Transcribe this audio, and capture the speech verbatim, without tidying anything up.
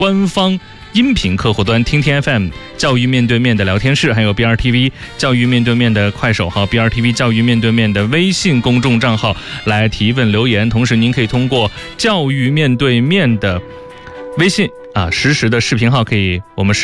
官方音频客户端听听 F M 教育面对面的聊天室，还有 B R T V 教育面对面的快手号 B R T V 教育面对面的微信公众账号来提问留言。同时您可以通过教育面对面的微信啊实时的视频号，可以我们是